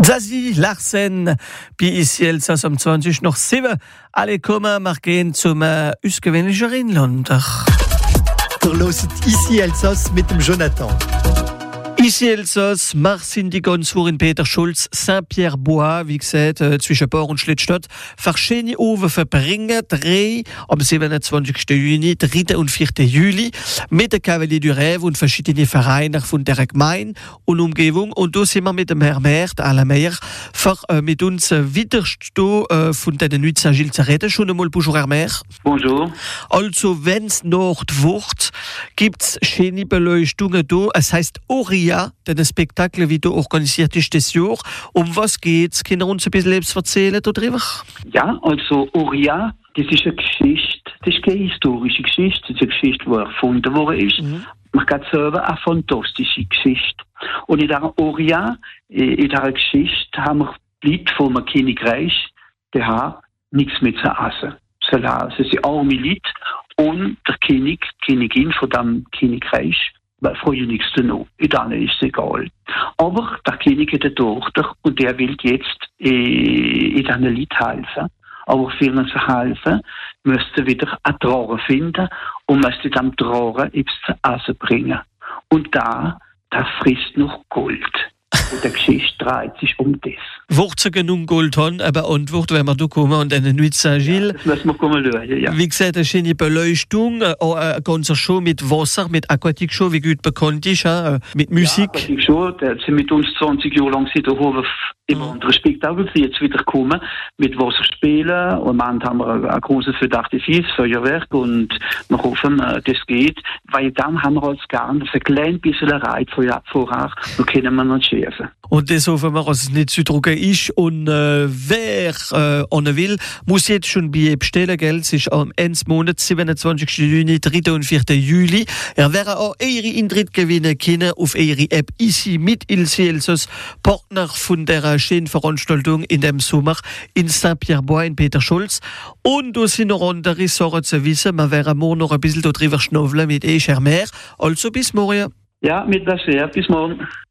Zazie Larsen, bei ici Elsass um 20 nach 7. Alle kommen, wir gehen zum ausgewöhnlichen Rheinländer. Ihr hört ici Elsass mit dem Jonathan. Ici Elsass, wir sind die ganze Woche in Peter Schulz, Saint-Pierre-Bois, wie gesagt, zwischen Bor und Schlittstadt. Verschiedene Oven verbringen, 3 am 27. Juni, 3. und 4. Juli, mit der Cavalier du Rêve und verschiedenen Vereinen von der Gemeinde und Umgebung. Und da sind wir mit dem Herrn Mehr, der Alain Meyer, mit uns widerstehen von den Nuits Saint-Gilles zu reden. Schon einmal, bonjour, Herr Mehr. Bonjour. Also, wenn es Nacht wird, gibt es schöne Beleuchtungen da. Es heisst Oria, den Spektakel, wie du organisiert ist das Jahr. Um was geht's? Können wir uns ein bisschen etwas erzählen darüber? Ja, also Oria, das ist eine Geschichte, das ist keine historische Geschichte, das ist eine Geschichte, die erfunden worden ist. Man kann sagen, eine fantastische Geschichte. Und in dieser Oria, in dieser Geschichte, haben wir Leute vom Königreich, die haben nichts mehr zu essen. Sie sind arme Leute und der König, die Königin von diesem Königreich, freuen nichts danach. In denen ist es egal. Aber der König hat eine Tochter und der will jetzt in diesen Leuten helfen. Aber für ihn zu helfen, müsste er wieder einen Drachen finden und müsste dem Drachen etwas zu essen bringen. Und das frisst noch Gold. Und die Geschichte dreht sich um das. Wird sie genug Gold haben, aber Antwort, wenn wir da kommen und eine Nuit Saint-Gilles. Ja, das müssen wir kommen schauen, ja. Wie gesagt, eine schöne Beleuchtung, eine ganze Show mit Wasser, mit Aquatic-Show, wie gut bekannt ist, mit Musik. Ja, Aquatic-Show, der sind mit uns 20 Jahre lang sind wir immer andere Spektakel, die jetzt wieder kommen, mit Wasserspielen. Und am Ende haben wir ein großes Verdacht-Fies, Feuerwerk, und wir hoffen, das geht. Weil dann haben wir uns gern ein klein bisschen Reiz vorher, dann können wir noch schärfen. Und das hoffen wir, dass es nicht zu drucken ist. Und wer will, muss jetzt schon Bier bestellen, gell? Es ist am Ende des Monats, 27. Juni, 3. und 4. Juli. Werden auch Ihre Eintritt gewinnen können auf Ihre App ici mit Ici Elsass, Partner von der schönen Veranstaltung in dem Sommer in Saint-Pierre-Bois in Peter Schulz. Und da sind noch andere Sachen zu wissen. Wir werden morgen noch ein bisschen darüber schnaufeln mit Herr Mehr. Also bis morgen. Ja, mit das sehr. Bis morgen.